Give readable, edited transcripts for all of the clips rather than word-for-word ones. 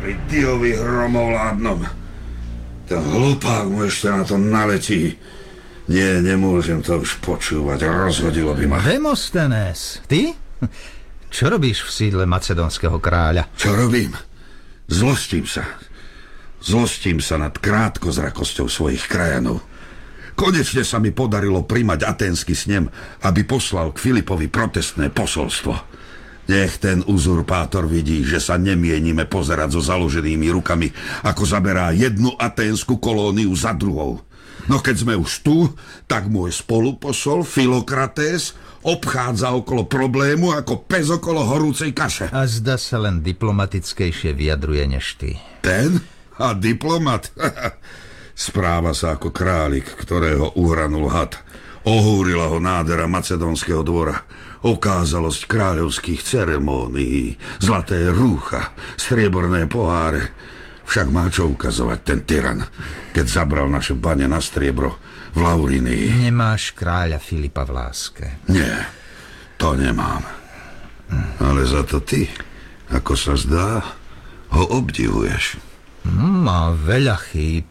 Pri Diovi hromovládnom. Ten hlupák mu ešte na to naletí. Nie, nemôžem to už počúvať. Rozhodilo by ma. Demosthenes, ty? Čo robíš v sídle macedónskeho kráľa? Čo robím? Zlostím sa. Zlostím sa nad krátkozrakosťou svojich krajanov. Konečne sa mi podarilo primať aténsky snem, aby poslal k Filipovi protestné posolstvo. Nech ten uzurpátor vidí, že sa nemienime pozerať so založenými rukami, ako zaberá jednu aténsku kolóniu za druhou. No keď sme už tu, tak môj spoluposol Filokrates obchádza okolo problému ako pes okolo horúcej kaše. A zdá sa len diplomatickejšie vyjadruje než ty. Ten? A diplomat? Správa sa ako králik, ktorého uhranul had. Ohúrila ho nádhera macedónskeho dvora. Okázalosť kráľovských ceremónií, zlaté rúcha, strieborné poháre. Však má čo ukazovať ten tyran, keď zabral naše bane na striebro v Laurinii. Nemáš kráľa Filipa v láske. Nie, to nemám. Ale za to ty, ako sa zdá, ho obdivuješ. Má veľa chýb,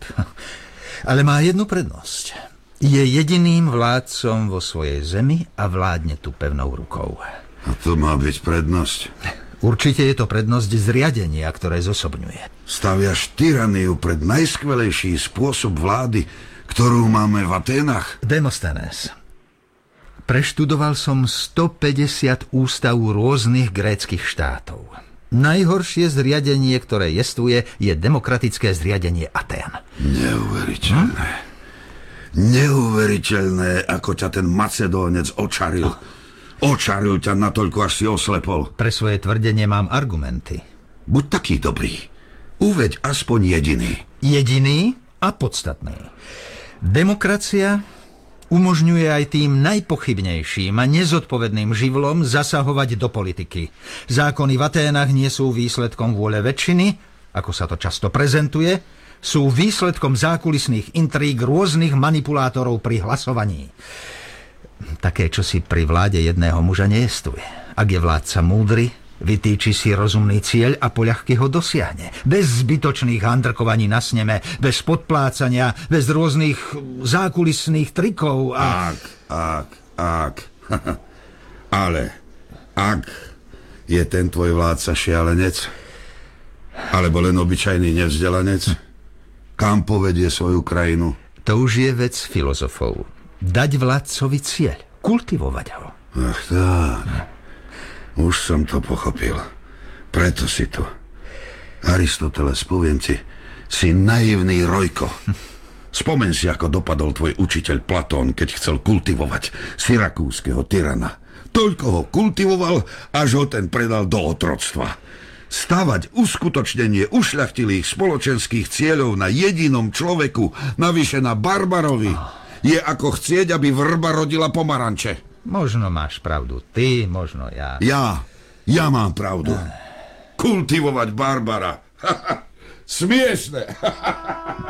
ale má jednu prednosť. Je jediným vládcom vo svojej zemi a vládne tu pevnou rukou. A to má byť prednosť? Určite je to prednosť zriadenia, ktoré zosobňuje. Staviaš tyraniu pred najskvelejší spôsob vlády, ktorú máme v Aténach? Demosthenes, preštudoval som 150 ústav rôznych gréckych štátov. Najhoršie zriadenie, ktoré jestvuje, je demokratické zriadenie Atén. Neuveriteľné. Neuveriteľné, ako ťa ten Macedónec očaril. Očaril ťa natoľko, až si oslepol. Pre svoje tvrdenie mám argumenty. Buď taký dobrý. Uveď aspoň jediný. Jediný a podstatný. Demokracia umožňuje aj tým najpochybnejším a nezodpovedným živlom zasahovať do politiky. Zákony v Aténach nie sú výsledkom vôle väčšiny, ako sa to často prezentuje, sú výsledkom zákulisných intríg rôznych manipulátorov pri hlasovaní. Také, čo si pri vláde jedného muža nejestvuje. Ak je vládca múdry, vytýči si rozumný cieľ a poľahky ho dosiahne. Bez zbytočných handrkovaní na sneme, bez podplácania, bez rôznych zákulisných trikov a... Ak. Ale ak je ten tvoj vládca šialenec, alebo len obyčajný nevzdelanec, kam povedie svoju krajinu? To už je vec filozofov. Dať vládcovi cieľ, kultivovať ho. Ach tak, už som to pochopil. Preto si tu. Aristoteles, poviem ti, si naivný Rojko. Spomeň si, ako dopadol tvoj učiteľ Platón, keď chcel kultivovať syrakúskeho tyrana. Toľko ho kultivoval, až ho ten predal do otroctva. Stavať uskutočnenie ušľachtilých spoločenských cieľov na jedinom človeku, navyše na barbarovi, je ako chcieť, aby vrba rodila pomaranče. Možno máš pravdu ty, možno ja. Ja mám pravdu. Kultivovať barbara. Smiešne.